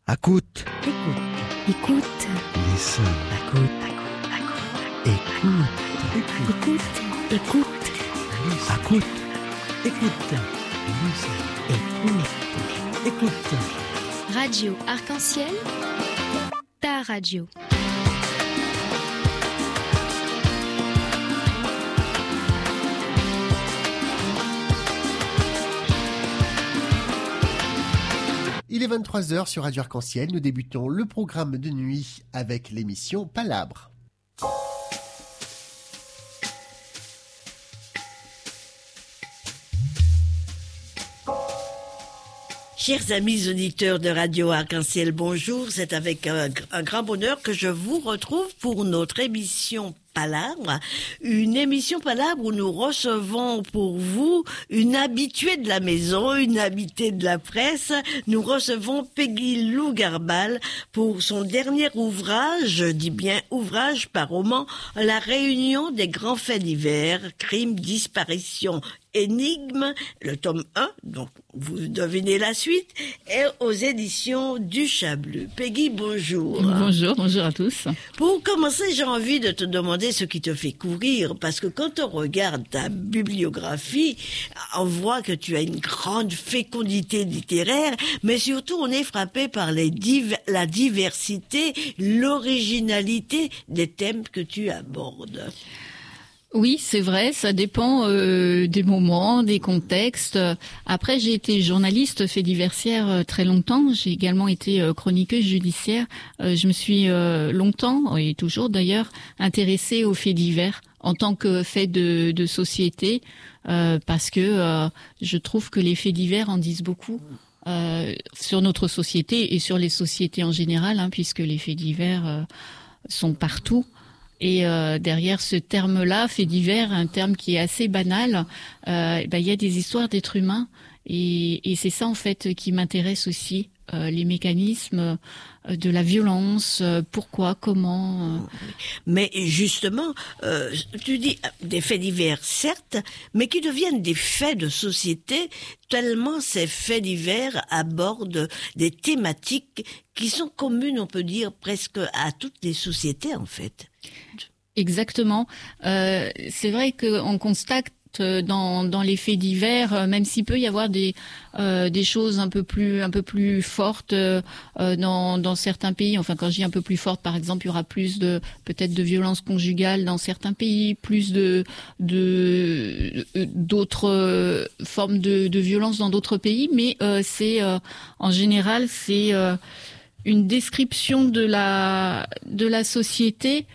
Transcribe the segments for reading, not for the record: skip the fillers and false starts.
Écoute. Écoute. Listen. Écoute. Écoute. Écoute. Écoute. Écoute. Écoute. Radio Arc-en-Ciel, ta radio. Il est 23h sur Radio Arc-en-Ciel. Nous débutons le programme de nuit avec l'émission Palabre. Chers amis auditeurs de Radio Arc-en-Ciel, bonjour. C'est avec un grand bonheur que je vous retrouve pour notre émission Palabre, une émission Palabre où nous recevons pour vous une habituée de la maison, une habituée de la presse. Nous recevons Peggy Lou Garbal pour son dernier ouvrage, je dis bien ouvrage par roman, La réunion des grands faits divers, crimes, disparitions, énigmes, le tome 1, donc vous devinez la suite, est aux éditions du Chableu. Peggy, bonjour. Bonjour à tous. Pour commencer, j'ai envie de te demander ce qui te fait courir, parce que quand on regarde ta bibliographie, on voit que tu as une grande fécondité littéraire, mais surtout on est frappé par la diversité, l'originalité des thèmes que tu abordes. Oui, c'est vrai, ça dépend des moments, des contextes. Après, j'ai été journaliste fait diversière très longtemps. J'ai également été chroniqueuse judiciaire. Je me suis longtemps, et toujours d'ailleurs, intéressée aux faits divers en tant que faits de société, parce que je trouve que les faits divers en disent beaucoup. Sur notre société et sur les sociétés en général, puisque les faits divers sont partout. Et derrière ce terme-là, fait divers, un terme qui est assez banal, il y a des histoires d'êtres humains et c'est ça en fait qui m'intéresse aussi, les mécanismes de la violence, pourquoi, comment. Mais justement, tu dis des faits divers, certes, mais qui deviennent des faits de société, tellement ces faits divers abordent des thématiques qui sont communes, on peut dire, presque à toutes les sociétés, en fait. Exactement. C'est vrai qu'on constate dans les faits divers, même s'il peut y avoir des choses un peu plus fortes dans certains pays. Enfin, quand je dis un peu plus fortes, par exemple, il y aura plus peut-être de violence conjugale dans certains pays, plus d'autres formes de violence dans d'autres pays. Mais c'est en général c'est une description de la société.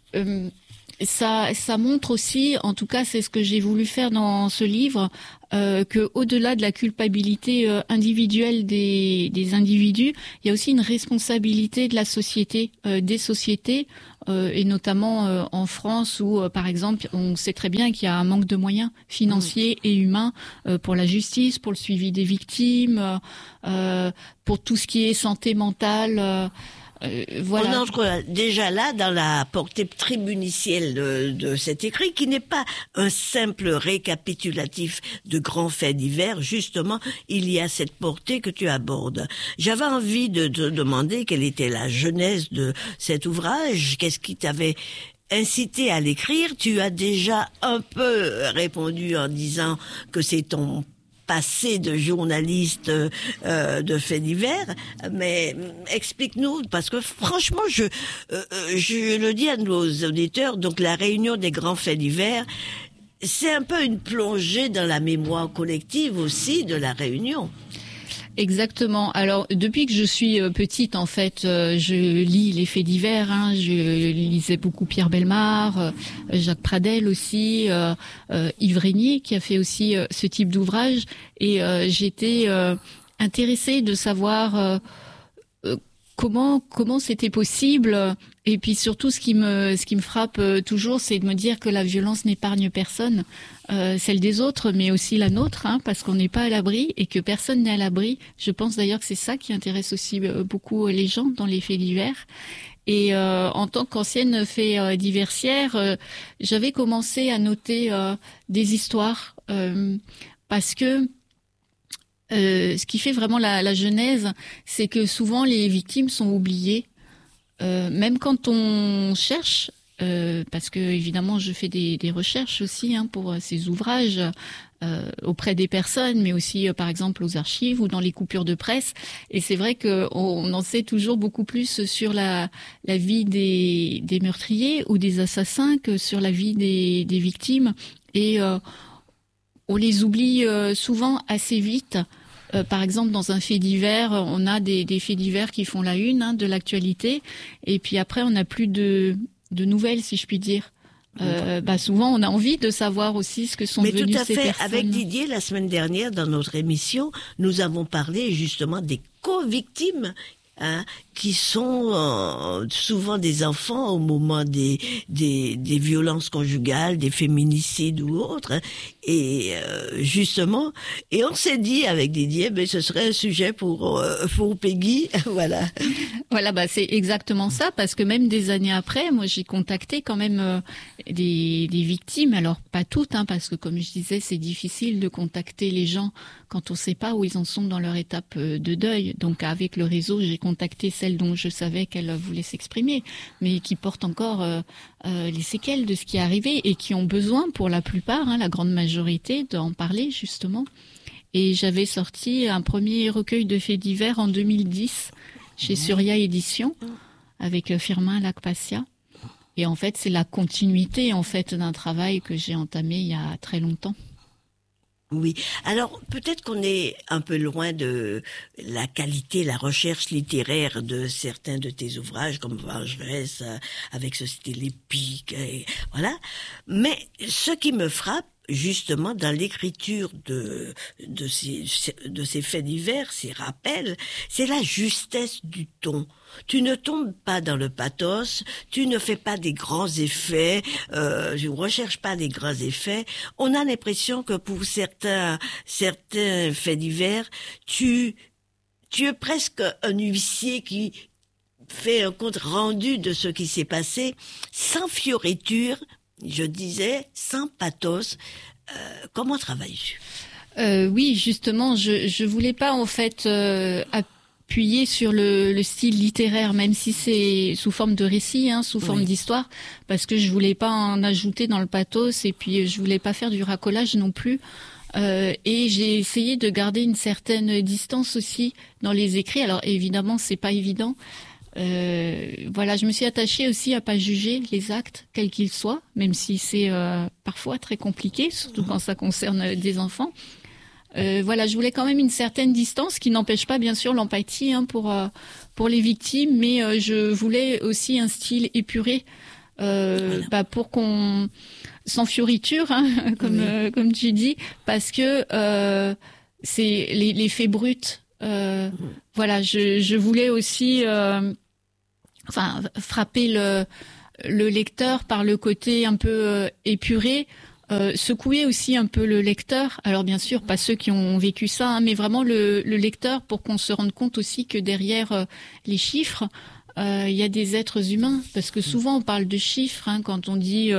Ça montre aussi, en tout cas c'est ce que j'ai voulu faire dans ce livre, que au-delà de la culpabilité individuelle des individus, il y a aussi une responsabilité de la société, des sociétés, et notamment en France où par exemple on sait très bien qu'il y a un manque de moyens financiers et humains pour la justice, pour le suivi des victimes, pour tout ce qui est santé mentale. Voilà. On entre déjà là dans la portée tribunicielle de cet écrit qui n'est pas un simple récapitulatif de grands faits divers. Justement, il y a cette portée que tu abordes. J'avais envie de te demander quelle était la genèse de cet ouvrage. Qu'est-ce qui t'avait incité à l'écrire? Tu as déjà un peu répondu en disant que c'est ton passé de journaliste de faits divers, mais explique-nous, parce que franchement, je le dis à nos auditeurs, donc la réunion des grands faits divers, c'est un peu une plongée dans la mémoire collective aussi de la Réunion. Exactement. Alors, depuis que je suis petite, en fait, je lis les faits divers. Je lisais beaucoup Pierre Bellemare, Jacques Pradel aussi, Yves Régnier, qui a fait aussi ce type d'ouvrage. Et j'étais intéressée de savoir comment c'était possible. Et puis surtout, ce qui me frappe toujours, c'est de me dire que la violence n'épargne personne, celle des autres, mais aussi la nôtre, parce qu'on n'est pas à l'abri et que personne n'est à l'abri. Je pense d'ailleurs que c'est ça qui intéresse aussi beaucoup les gens dans les faits divers. Et en tant qu'ancienne fait diversière, j'avais commencé à noter des histoires parce que Ce qui fait vraiment la genèse, c'est que souvent les victimes sont oubliées, même quand on cherche. Parce que évidemment je fais des recherches aussi pour ces ouvrages auprès des personnes, mais aussi par exemple aux archives ou dans les coupures de presse. Et c'est vrai qu'on en sait toujours beaucoup plus sur la vie des meurtriers ou des assassins que sur la vie des victimes. Et on les oublie souvent assez vite. Par exemple, dans un fait divers, on a des faits divers qui font la une de l'actualité, et puis après on n'a plus de nouvelles, si je puis dire. Souvent, on a envie de savoir aussi ce que sont devenues ces personnes. Mais tout à fait. Avec Didier, la semaine dernière, dans notre émission, nous avons parlé justement des co-victimes, qui sont souvent des enfants au moment des violences conjugales, des féminicides ou autres. Et justement, et on s'est dit avec Didier, ce serait un sujet pour Peggy, voilà. Voilà, c'est exactement ça, parce que même des années après, moi j'ai contacté quand même des victimes, alors pas toutes, parce que comme je disais, c'est difficile de contacter les gens quand on sait pas où ils en sont dans leur étape de deuil. Donc avec le réseau, j'ai contacté celles dont je savais qu'elles voulaient s'exprimer, mais qui portent encore les séquelles de ce qui est arrivé et qui ont besoin, pour la plupart, la grande majorité, d'en parler justement. Et j'avais sorti un premier recueil de faits divers en 2010 chez Surya Éditions avec Firmin Lacpacia. Et en fait, c'est la continuité d'un travail que j'ai entamé il y a très longtemps. Oui. Alors, peut-être qu'on est un peu loin de la qualité, la recherche littéraire de certains de tes ouvrages, comme Vengeresse, avec ce style épique, et voilà. Mais ce qui me frappe, justement, dans l'écriture de ces faits divers, ces rappels, c'est la justesse du ton. Tu ne tombes pas dans le pathos, tu ne fais pas des grands effets, je ne recherche pas des grands effets. On a l'impression que pour certains faits divers, tu es presque un huissier qui fait un compte rendu de ce qui s'est passé, sans fioriture, je disais, sans pathos. Comment travailles-tu ? Oui, justement, je voulais pas en fait appuyer sur le style littéraire, même si c'est sous forme de récit, sous forme d'histoire, parce que je voulais pas en ajouter dans le pathos, et puis je voulais pas faire du racolage non plus. Et j'ai essayé de garder une certaine distance aussi dans les écrits. Alors évidemment, c'est pas évident. Je me suis attachée aussi à pas juger les actes, quels qu'ils soient, même si c'est parfois très compliqué, surtout quand ça concerne des enfants. Je voulais quand même une certaine distance, qui n'empêche pas bien sûr l'empathie pour les victimes, mais je voulais aussi un style épuré, pour qu'on sans fioriture, comme tu dis, parce que c'est les faits bruts. Je voulais aussi frapper le lecteur par le côté un peu épuré, secouer aussi un peu le lecteur. Alors bien sûr, pas ceux qui ont vécu ça, mais vraiment le lecteur, pour qu'on se rende compte aussi que derrière les chiffres, il y a des êtres humains, parce que souvent on parle de chiffres, quand on dit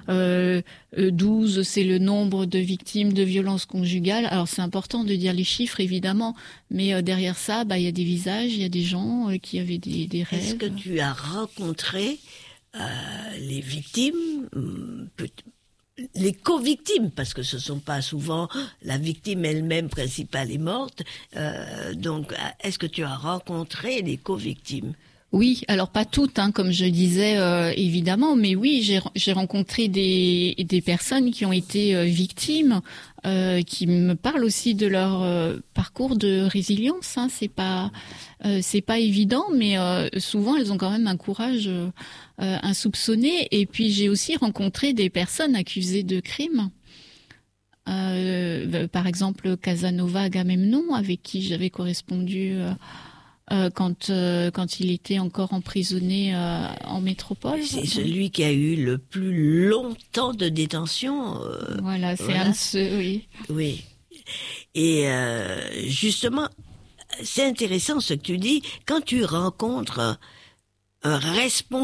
12, c'est le nombre de victimes de violences conjugales. Alors c'est important de dire les chiffres, évidemment, mais derrière ça, il y a des visages, il y a des gens qui avaient des rêves. Est-ce que tu as rencontré les victimes, les co-victimes, parce que ce sont pas souvent la victime elle-même principale est morte, donc est-ce que tu as rencontré les co-victimes ? Oui, alors pas toutes, comme je disais, évidemment, mais oui, j'ai rencontré des personnes qui ont été victimes, qui me parlent aussi de leur parcours de résilience. C'est pas évident, mais souvent elles ont quand même un courage insoupçonné. Et puis j'ai aussi rencontré des personnes accusées de crimes. Par exemple, Casanova Agamemnon, avec qui j'avais correspondu quand il était encore emprisonné en métropole. C'est celui qui a eu le plus longtemps de détention. C'est un de ceux, oui. Oui. Et justement, c'est intéressant ce que tu dis. Quand tu rencontres un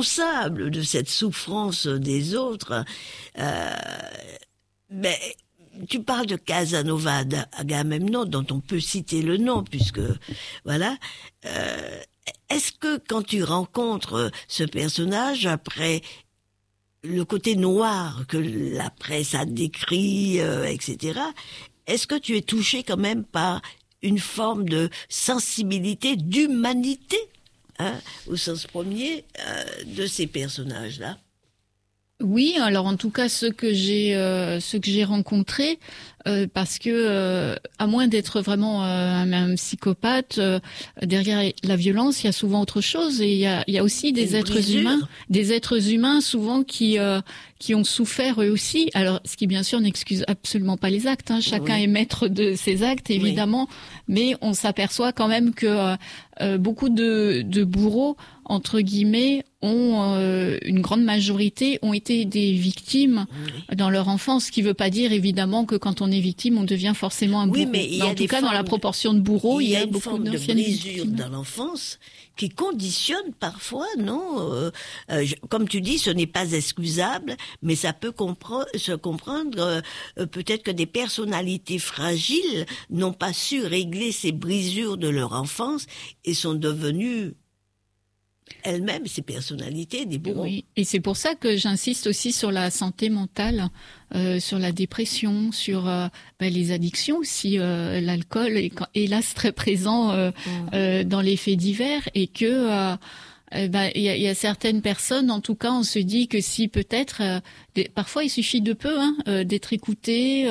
responsable de cette souffrance des autres, tu parles de Casanova Agamemnon, dont on peut citer le nom, puisque, voilà. Est-ce que quand tu rencontres ce personnage, après le côté noir que la presse a décrit, etc., est-ce que tu es touché quand même par une forme de sensibilité, d'humanité, au sens premier, de ces personnages-là? Oui, alors en tout cas ceux que j'ai rencontrés, parce que à moins d'être vraiment un psychopathe, derrière la violence, il y a souvent autre chose, et il y a aussi des êtres humains souvent qui ont souffert eux aussi. Alors, ce qui bien sûr n'excuse absolument pas les actes, chacun est maître de ses actes évidemment, mais on s'aperçoit quand même que beaucoup de bourreaux, entre guillemets, une grande majorité ont été des victimes dans leur enfance, ce qui veut pas dire évidemment que quand on est victime, on devient forcément un bourreau. Oui, mais en tout cas, dans la proportion de bourreaux, il y a beaucoup d'anciennes brisures dans l'enfance qui conditionne parfois, non comme tu dis, ce n'est pas excusable, mais ça peut se comprendre. Peut-être que des personnalités fragiles n'ont pas su régler ces brisures de leur enfance et sont devenues elles-mêmes, ces personnalités, des bourreaux. Oui, et c'est pour ça que j'insiste aussi sur la santé mentale, sur la dépression, sur les addictions aussi. L'alcool est hélas très présent dans les faits divers, et que il y a certaines personnes, en tout cas, on se dit que si peut-être, parfois il suffit de peu d'être écouté.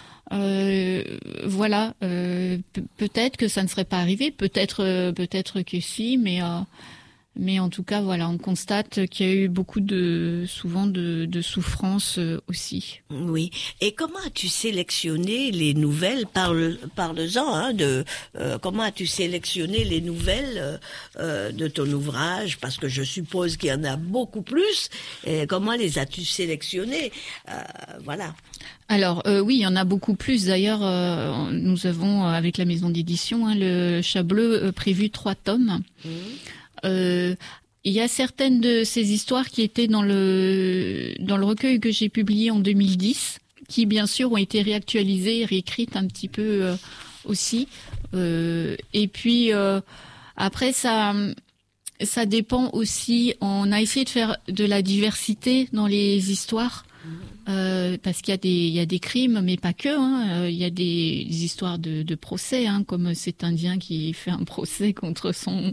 Voilà, peut-être que ça ne serait pas arrivé, peut-être que si, mais en tout cas, voilà, on constate qu'il y a eu beaucoup souvent de souffrance aussi. Oui. Et comment as-tu sélectionné les nouvelles? Parle-en, comment as-tu sélectionné les nouvelles de ton ouvrage? Parce que je suppose qu'il y en a beaucoup plus. Et comment les as-tu sélectionnées? Voilà. Alors oui, il y en a beaucoup plus. D'ailleurs, nous avons avec la maison d'édition le Chableu prévu 3 tomes. Il y a certaines de ces histoires qui étaient dans le recueil que j'ai publié en 2010, qui bien sûr ont été réactualisées, réécrites un petit peu aussi. Et puis après ça dépend aussi. On a essayé de faire de la diversité dans les histoires. Parce qu'il y a des crimes, mais pas que. Il y a des histoires de procès, comme cet Indien qui fait un procès contre son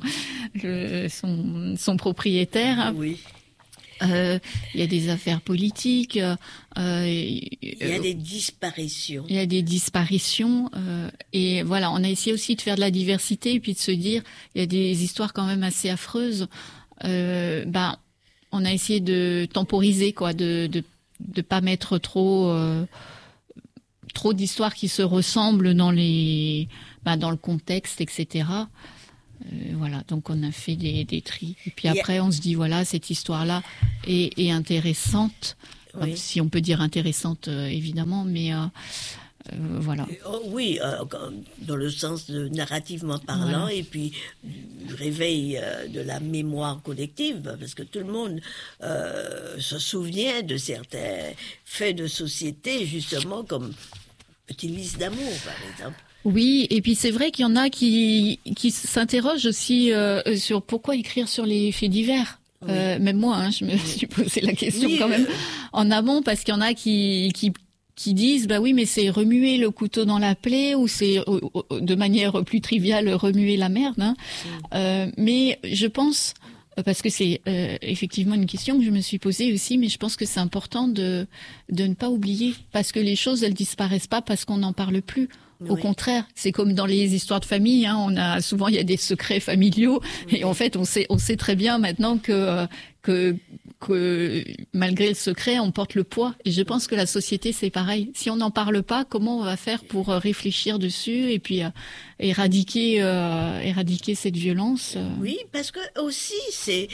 propriétaire. Oui. Il y a des affaires politiques. Il y a des disparitions. Il y a des disparitions. Et voilà, on a essayé aussi de faire de la diversité et puis de se dire, il y a des histoires quand même assez affreuses. On a essayé de temporiser, quoi, de pas mettre trop d'histoires qui se ressemblent dans le contexte, etc. Voilà, donc on a fait des tris. Et puis après, on se dit, voilà, cette histoire-là est intéressante. Oui. Si on peut dire intéressante, évidemment, mais voilà. Oui, dans le sens de narrativement parlant, voilà. Et puis du réveil de la mémoire collective, parce que tout le monde se souvient de certains faits de société, justement, comme Petit lys d'amour, par exemple. Oui, et puis c'est vrai qu'il y en a qui s'interrogent aussi sur pourquoi écrire sur les faits divers. Oui. Même moi, je me suis posé la question quand même en amont, parce qu'il y en a qui disent, oui, mais c'est remuer le couteau dans la plaie, ou c'est de manière plus triviale remuer la merde. Mais je pense, parce que c'est effectivement une question que je me suis posée aussi, mais je pense que c'est important de ne pas oublier, parce que les choses, elles disparaissent pas parce qu'on n'en parle plus. Au contraire, c'est comme dans les histoires de famille, il y a des secrets familiaux, et en fait, on sait très bien maintenant que malgré le secret, on porte le poids. Et je pense que la société, c'est pareil. Si on n'en parle pas, comment on va faire pour réfléchir dessus et puis éradiquer cette violence? Oui, parce que aussi, c'est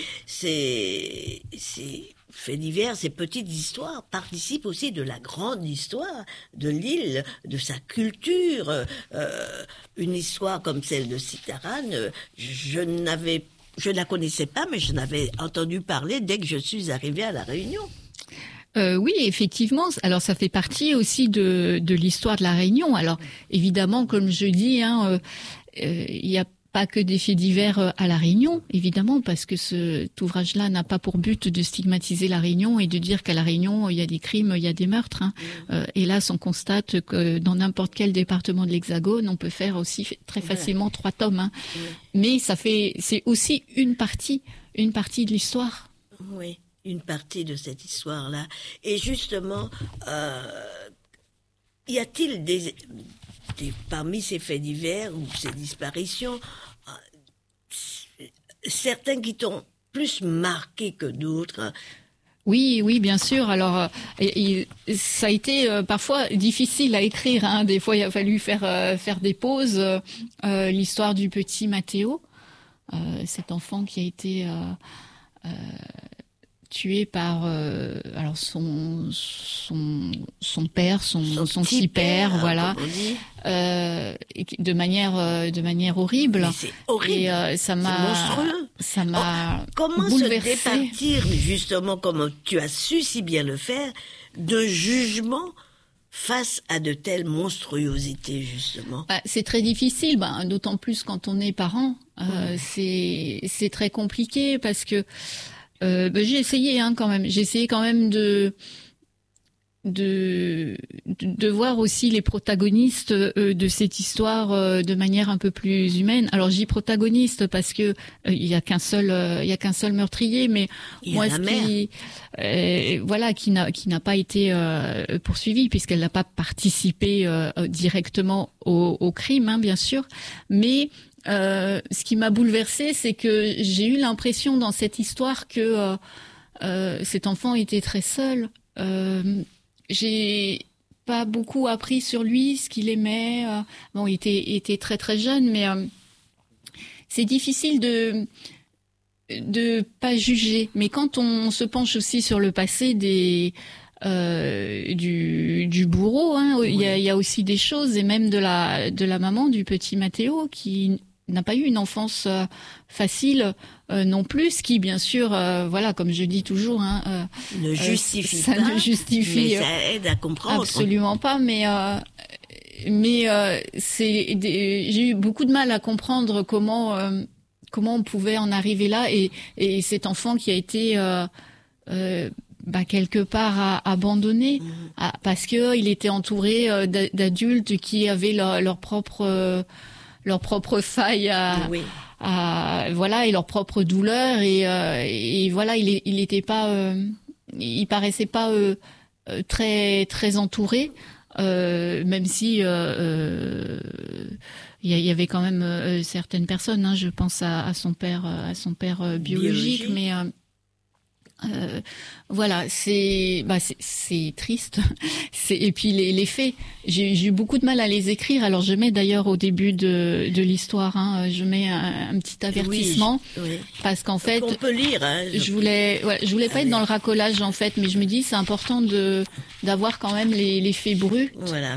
faits divers, ces petites histoires participent aussi de la grande histoire de l'île, de sa culture. Une histoire comme celle de Citaran, je ne la connaissais pas, mais je n'avais entendu parler dès que je suis arrivée à La Réunion. Oui, effectivement. Alors, ça fait partie aussi de l'histoire de la Réunion. Alors, évidemment, comme je dis, il n'y a pas que des faits divers à la Réunion, évidemment, parce que cet ouvrage-là n'a pas pour but de stigmatiser la Réunion et de dire qu'à la Réunion, il y a des crimes, il y a des meurtres. Hélas, on constate que dans n'importe quel département de l'Hexagone, on peut faire aussi très facilement 3 tomes. Mais c'est aussi une partie de l'histoire. Oui, une partie de cette histoire-là. Et justement, y a-t-il parmi ces faits divers ou ces disparitions, certains qui t'ont plus marqué que d'autres? Oui, bien sûr. Alors, ça a été parfois difficile à écrire. Des fois, il a fallu faire des pauses. L'histoire du petit Mathéo, cet enfant qui a été tué par alors son père, son petit père, voilà, de manière horrible. Mais c'est horrible. Et ça m'a comment bouleversée. Se départir justement, comme tu as su si bien le faire, de jugement face à de telles monstruosités, justement? C'est très difficile, d'autant plus quand on est parent. C'est très compliqué parce que j'ai essayé quand même. J'ai essayé quand même de voir aussi les protagonistes de cette histoire de manière un peu plus humaine. Alors je dis protagoniste parce que il y a qu'un seul meurtrier, mais moi qui n'a pas été poursuivi puisqu'elle n'a pas participé directement au crime, bien sûr, mais ce qui m'a bouleversée, c'est que j'ai eu l'impression dans cette histoire que cet enfant était très seul. J'ai pas beaucoup appris sur lui, ce qu'il aimait. Il était très très jeune, mais c'est difficile de pas juger. Mais quand on se penche aussi sur le passé du bourreau, il y a aussi des choses, et même de la maman du petit Mathéo qui n'a pas eu une enfance facile non plus, ce qui bien sûr, comme je dis toujours, ne justifie ça pas, ne justifie, mais ça aide à comprendre. Absolument pas, mais j'ai eu beaucoup de mal à comprendre comment on pouvait en arriver là, et cet enfant qui a été quelque part abandonné parce que il était entouré d'adultes qui avaient leur propre faille et leur propre douleur, et voilà, il était pas il paraissait pas très très entouré, même si il y avait quand même certaines personnes, je pense à son père biologique. Mais c'est triste. Et puis les faits, j'ai eu beaucoup de mal à les écrire. Alors je mets d'ailleurs au début de l'histoire, je mets un petit avertissement, parce qu'en fait, on peut lire. Je voulais pas être dans le racolage en fait, mais je me dis c'est important d'avoir quand même les faits bruts. Voilà.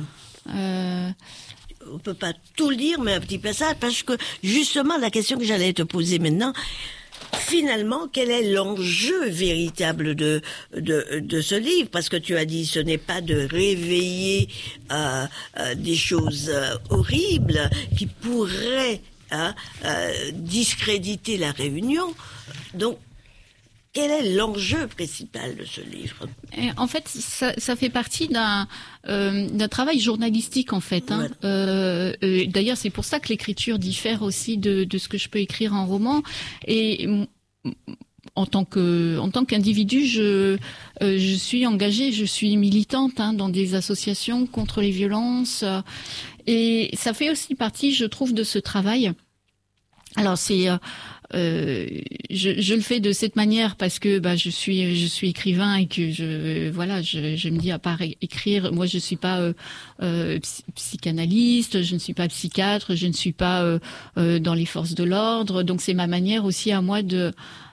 On peut pas tout lire, mais un petit passage, parce que justement la question que j'allais te poser maintenant. Finalement, quel est l'enjeu véritable de ce livre? Parce que tu as dit, ce n'est pas de réveiller des choses horribles qui pourraient discréditer la Réunion. Donc, quel est l'enjeu principal de ce livre? En fait, ça fait partie d'un travail journalistique, en fait. D'ailleurs, c'est pour ça que l'écriture diffère aussi de ce que je peux écrire en roman. Et en tant qu'individu, je suis engagée, je suis militante dans des associations contre les violences. Et ça fait aussi partie, je trouve, de ce travail. Alors c'est je le fais de cette manière parce que je suis écrivain et que je me dis, à part écrire, moi je suis pas psychanalyste, je ne suis pas psychiatre, je ne suis pas dans les forces de l'ordre, donc c'est ma manière aussi à moi de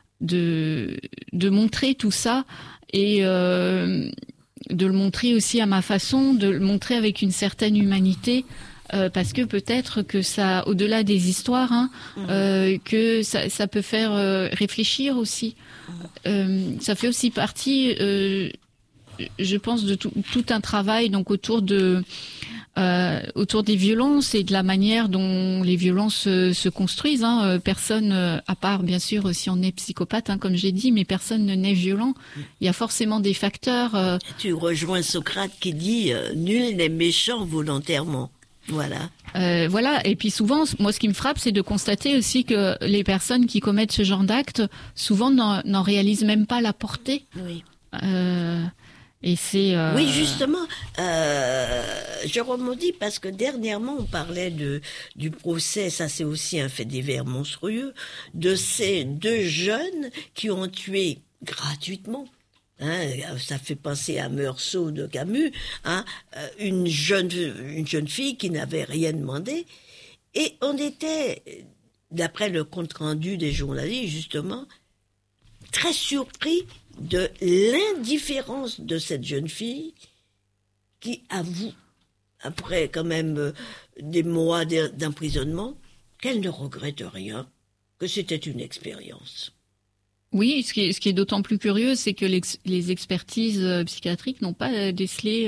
montrer tout ça, et de le montrer aussi à ma façon, de le montrer avec une certaine humanité. Parce que peut-être que ça, au-delà des histoires, que ça peut faire réfléchir aussi. Ça fait aussi partie, je pense, de tout un travail donc autour des violences et de la manière dont les violences se construisent. Personne, à part bien sûr si on est psychopathe, comme j'ai dit, mais personne ne naît violent. Il y a forcément des facteurs. Tu rejoins Socrate qui dit nul n'est méchant volontairement. Voilà. Voilà. Et puis souvent, moi, ce qui me frappe, c'est de constater aussi que les personnes qui commettent ce genre d'actes, souvent n'en réalisent même pas la portée. Oui. Et c'est. Oui, justement, je rebondis parce que dernièrement on parlait du procès, ça c'est aussi un fait divers monstrueux, de ces 2 jeunes qui ont tué gratuitement. Ça fait penser à Meursault de Camus, une jeune fille qui n'avait rien demandé, et on était, d'après le compte rendu des journalistes justement, très surpris de l'indifférence de cette jeune fille qui avoue, après quand même des mois d'emprisonnement, qu'elle ne regrette rien, que c'était une expérience. Oui, ce qui est d'autant plus curieux, c'est que les expertises psychiatriques n'ont pas décelé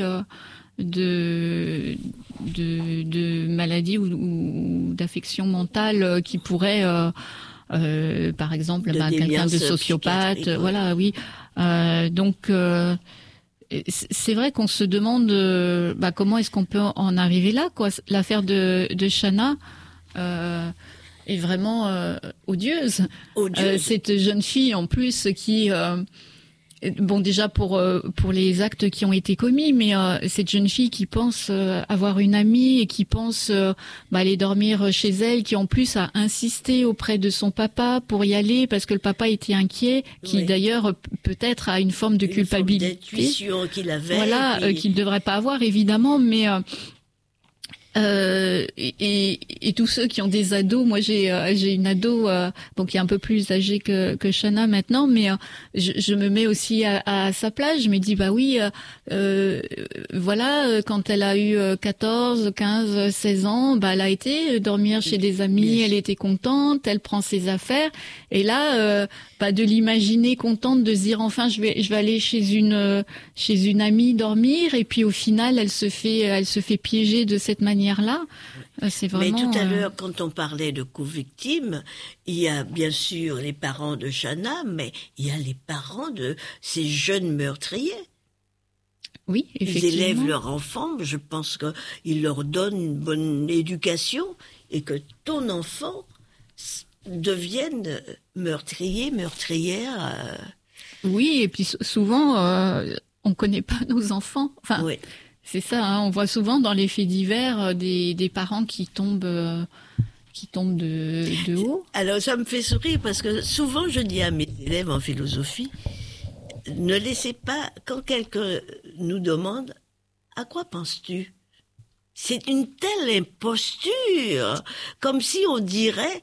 de maladies ou d'affections mentales qui pourraient, par exemple, quelqu'un de sociopathe. Voilà, oui. Donc, c'est vrai qu'on se demande comment est-ce qu'on peut en arriver là, quoi. L'affaire de Chana est vraiment odieuse. Cette jeune fille en plus qui déjà pour les actes qui ont été commis, mais cette jeune fille qui pense avoir une amie et qui pense aller dormir chez elle, qui en plus a insisté auprès de son papa pour y aller parce que le papa était inquiet, qui d'ailleurs peut-être a une forme de culpabilité, d'intuition qu'il avait, voilà, qu'il ne devrait pas avoir évidemment, mais et tous ceux qui ont des ados, moi j'ai une ado qui est un peu plus âgée que Chana maintenant, mais je me mets aussi à sa place. Je me dis voilà, quand elle a eu 14, 15, 16 ans, elle a été dormir chez des amis, elle était contente, elle prend ses affaires, et là de l'imaginer contente, de se dire enfin je vais aller chez une amie dormir, et puis au final elle se fait piéger de cette manière-là. C'est vraiment. Mais tout à l'heure, quand on parlait de co-victimes, il y a bien sûr les parents de Chana, mais il y a les parents de ces jeunes meurtriers. Oui, effectivement. Ils élèvent leurs enfants, je pense qu'ils leur donnent une bonne éducation, et que ton enfant devienne meurtrier, meurtrière. Oui, et puis souvent, on connaît pas nos enfants. Enfin, oui. C'est ça, on voit souvent dans les faits divers des parents qui tombent de haut. Alors ça me fait sourire parce que souvent je dis à mes élèves en philosophie, ne laissez pas, quand quelqu'un nous demande « À quoi penses-tu ?» C'est une telle imposture, comme si on dirait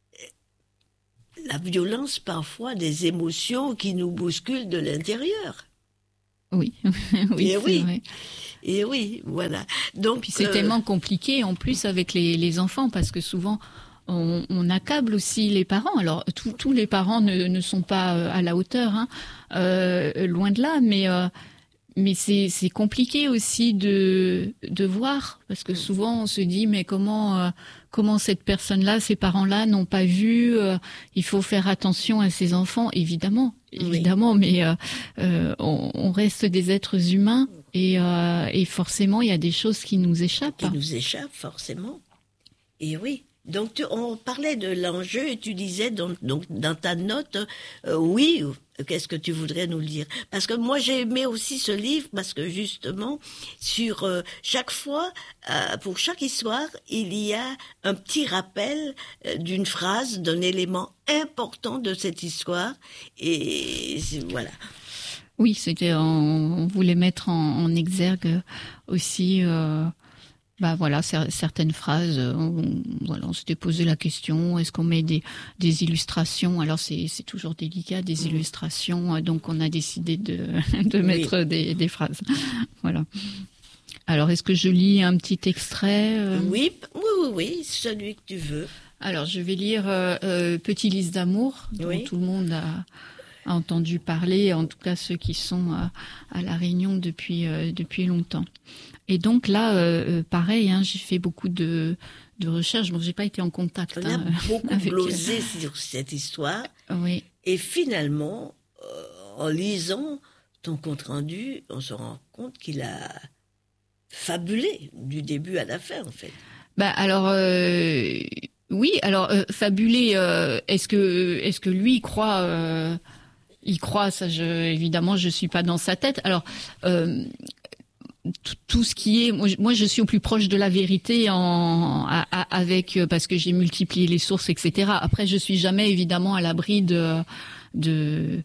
la violence parfois des émotions qui nous bousculent de l'intérieur. Oui, oui, oui. Vrai. Et oui, voilà. Donc puis c'est tellement compliqué en plus avec les enfants, parce que souvent on accable aussi les parents. Alors tous les parents ne sont pas à la hauteur, loin de là, mais c'est compliqué aussi de voir, parce que souvent on se dit mais comment cette personne-là, ces parents-là n'ont pas vu, il faut faire attention à ses enfants, évidemment, mais on reste des êtres humains, et forcément il y a des choses qui nous échappent. Qui nous échappent forcément. Et oui. Donc on parlait de l'enjeu et tu disais donc dans ta note, oui, qu'est-ce que tu voudrais nous le dire? Parce que moi j'ai aimé aussi ce livre parce que justement sur chaque fois, pour chaque histoire, il y a un petit rappel d'une phrase, d'un élément important de cette histoire, et voilà. Oui, on voulait mettre en exergue aussi. Voilà, certaines phrases, on s'était posé la question, est-ce qu'on met des illustrations? Alors c'est toujours délicat, des illustrations, donc on a décidé de mettre des phrases. Voilà. Alors est-ce que je lis un petit extrait? Oui, celui que tu veux. Alors je vais lire Petit lys d'amour, dont tout le monde entendu parler, en tout cas ceux qui sont à La Réunion depuis longtemps. Et donc là, pareil, j'ai fait beaucoup de recherches. Bon, j'ai pas été en contact. On a beaucoup glosé sur cette histoire. Oui. Et finalement, en lisant ton compte-rendu, on se rend compte qu'il a fabulé du début à la fin, en fait. Alors... Oui, alors fabulé. Est-ce que lui il croit ça? Évidemment, je suis pas dans sa tête. Alors tout ce qui est, moi je suis au plus proche de la vérité avec parce que j'ai multiplié les sources, etc. Après, je suis jamais évidemment à l'abri d'une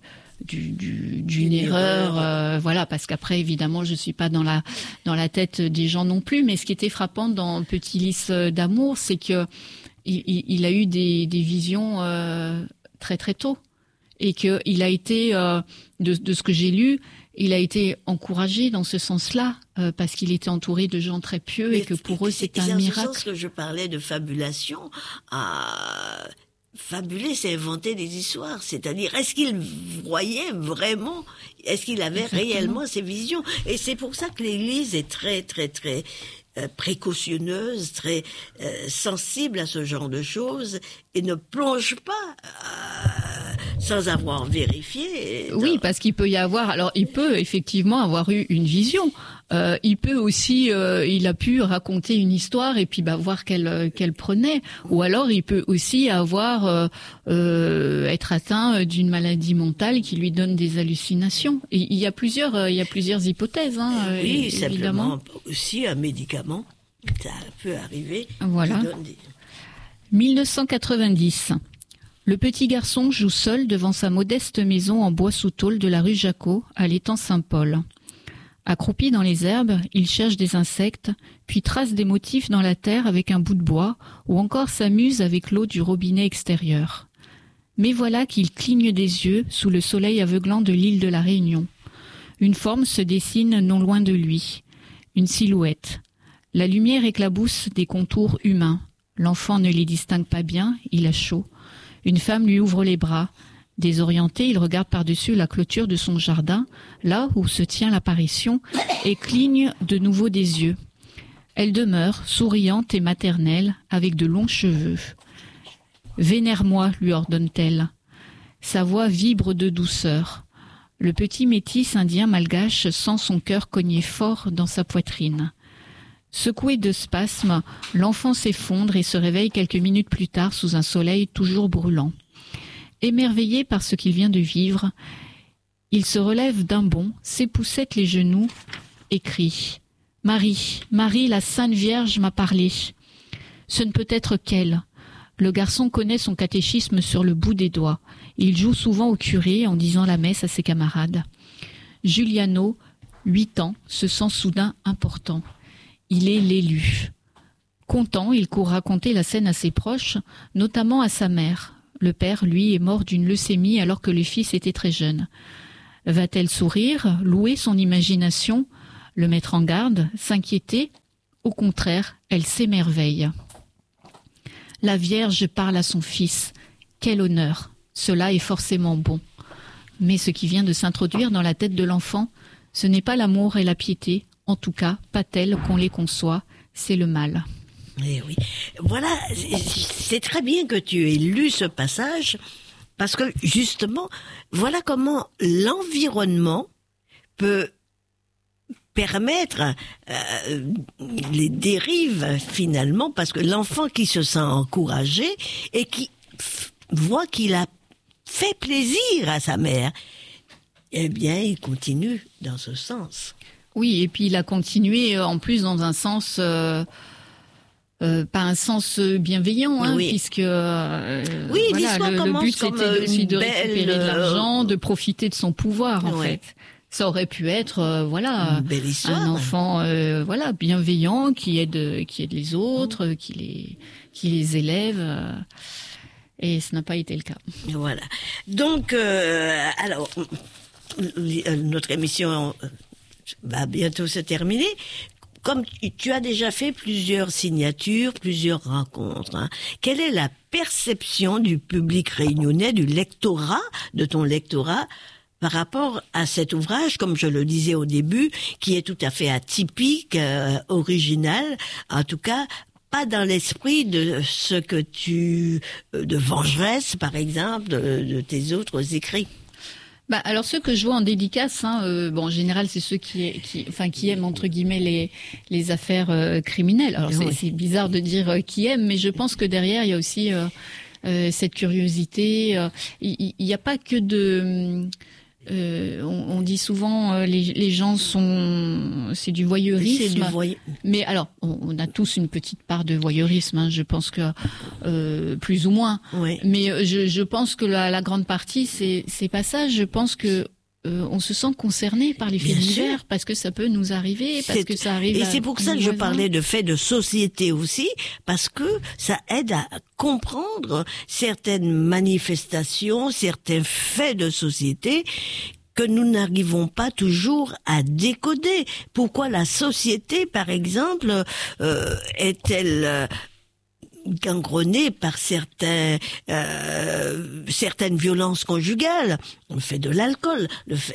erreur, voilà, parce qu'après évidemment je suis pas dans la tête des gens non plus. Mais ce qui était frappant dans Petit lys d'amour, c'est que il a eu des visions très très tôt, et que il a été de ce que j'ai lu, il a été encouragé dans ce sens-là parce qu'il était entouré de gens très pieux et que pour eux c'est un miracle. C'est en ce sens que je parlais de fabulation. Fabuler, c'est inventer des histoires. C'est-à-dire, est-ce qu'il voyait vraiment, est-ce qu'il avait réellement ces visions? Et c'est pour ça que l'Église est très très très précautionneuse, très sensible à ce genre de choses, et ne plonge pas sans avoir vérifié. Oui, parce qu'il peut y avoir... Alors, il peut effectivement avoir eu une vision. Il peut aussi... il a pu raconter une histoire et puis voir qu'elle prenait. Ou alors, il peut aussi avoir... être atteint d'une maladie mentale qui lui donne des hallucinations. Et il y a plusieurs hypothèses, oui, évidemment. Simplement aussi un médicament. Ça peut arriver. Voilà. 1990. Le petit garçon joue seul devant sa modeste maison en bois sous tôle de la rue Jacot, à l'étang Saint-Paul. Accroupi dans les herbes, il cherche des insectes, puis trace des motifs dans la terre avec un bout de bois, ou encore s'amuse avec l'eau du robinet extérieur. Mais voilà qu'il cligne des yeux sous le soleil aveuglant de l'île de la Réunion. Une forme se dessine non loin de lui, une silhouette. La lumière éclabousse des contours humains. L'enfant ne les distingue pas bien, il a chaud. Une femme lui ouvre les bras. Désorienté, il regarde par-dessus la clôture de son jardin, là où se tient l'apparition, et cligne de nouveau des yeux. Elle demeure, souriante et maternelle, avec de longs cheveux. « Vénère-moi », lui ordonne-t-elle. Sa voix vibre de douceur. Le petit métis indien malgache sent son cœur cogner fort dans sa poitrine. Secoué de spasmes, l'enfant s'effondre et se réveille quelques minutes plus tard sous un soleil toujours brûlant. Émerveillé par ce qu'il vient de vivre, il se relève d'un bond, s'époussette les genoux et crie « Marie, Marie, la Sainte Vierge m'a parlé. » Ce ne peut être qu'elle. Le garçon connaît son catéchisme sur le bout des doigts. Il joue souvent au curé en disant la messe à ses camarades. Giuliano, 8 ans, se sent soudain important. Il est l'élu. Content, il court raconter la scène à ses proches, notamment à sa mère. Le père, lui, est mort d'une leucémie alors que le fils était très jeune. Va-t-elle sourire, louer son imagination, le mettre en garde, s'inquiéter? Au contraire, elle s'émerveille. La Vierge parle à son fils. Quel honneur! Cela est forcément bon. Mais ce qui vient de s'introduire dans la tête de l'enfant, ce n'est pas l'amour et la piété, en tout cas, pas tel qu'on les conçoit, c'est le mal. Eh oui. Voilà, c'est très bien que tu aies lu ce passage, parce que justement, voilà comment l'environnement peut permettre les dérives finalement, parce que l'enfant qui se sent encouragé et qui voit qu'il a fait plaisir à sa mère, eh bien, il continue dans ce sens. Oui, et puis il a continué en plus dans un sens, pas un sens bienveillant, oui. Puisque oui, voilà, le but c'était aussi de récupérer de l'argent, de profiter de son pouvoir en fait. Ça aurait pu être une belle histoire, un enfant bienveillant qui aide les autres, qui les élève. Et ce n'a pas été le cas. Voilà. Donc, alors, notre émission va bientôt se terminer. comme tu as déjà fait plusieurs signatures, plusieurs rencontres, hein, quelle est la perception du public réunionnais, de ton lectorat, par rapport à cet ouvrage, comme je le disais au début, qui est tout à fait atypique, original, en tout cas pas dans l'esprit de ce que de Vengeresse, par exemple, de tes autres écrits. Alors ceux que je vois en dédicace, en général c'est ceux qui aiment entre guillemets les affaires criminelles. Alors c'est bizarre de dire qui aiment, mais je pense que derrière il y a aussi cette curiosité. Il n'y a pas que de on dit souvent les gens c'est du voyeurisme. Mais alors on a tous une petite part de voyeurisme, hein, je pense que plus ou moins. Oui. Mais je pense que la grande partie c'est pas ça. Je pense que on se sent concerné par les faits divers parce que ça peut nous arriver, parce que ça arrive. Et c'est pour ça que je parlais de faits de société aussi, parce que ça aide à comprendre certaines manifestations, certains faits de société que nous n'arrivons pas toujours à décoder. Pourquoi la société, par exemple, est-elle gangrenée par certaines violences conjugales, le fait de l'alcool,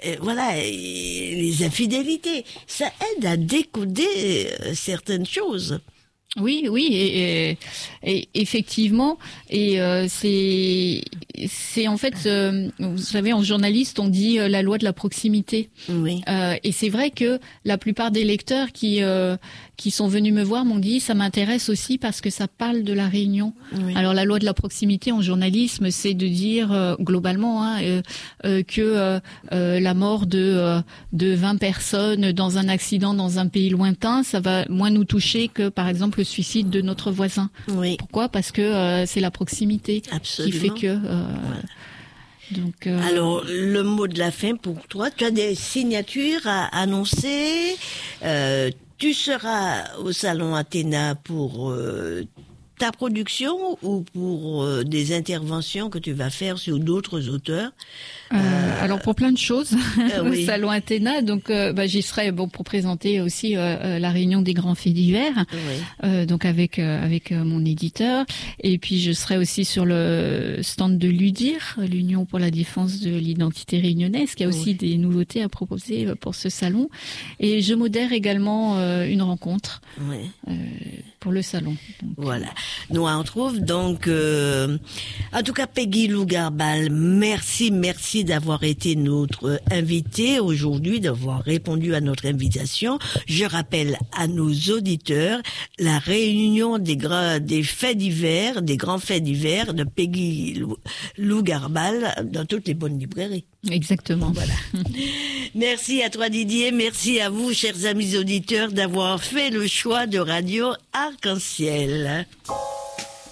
les infidélités, ça aide à décoder certaines choses. Oui, et effectivement, et c'est en fait, vous savez, en journaliste, on dit la loi de la proximité. Oui. Et c'est vrai que la plupart des lecteurs qui sont venus me voir m'ont dit ça m'intéresse aussi parce que ça parle de la Réunion. Oui. Alors la loi de la proximité en journalisme, c'est de dire globalement que la mort de 20 personnes dans un accident dans un pays lointain, ça va moins nous toucher que par exemple le suicide de notre voisin. Oui. Pourquoi ? Parce que c'est la proximité. Absolument. Qui fait que donc, alors, le mot de la fin pour toi, tu as des signatures à annoncer. Tu seras au Salon Athéna pour ta production ou pour des interventions que tu vas faire sur d'autres auteurs? Alors pour plein de choses au Salon Athéna, donc j'y serai pour présenter aussi la réunion des grands faits divers, donc avec mon éditeur, et puis je serai aussi sur le stand de l'UDIR, l'Union pour la défense de l'identité réunionnaise, qui a aussi des nouveautés à proposer pour ce salon, et je modère également une rencontre pour le salon. Donc, voilà, nous on trouve donc en tout cas Peggy Lou Garbal, merci d'avoir été notre invitée aujourd'hui, d'avoir répondu à notre invitation. Je rappelle à nos auditeurs la réunion des faits divers, des grands faits divers de Peggy Lou Garbal dans toutes les bonnes librairies. Exactement. Voilà. Merci à toi Didier, merci à vous chers amis auditeurs d'avoir fait le choix de Radio Arc-en-Ciel.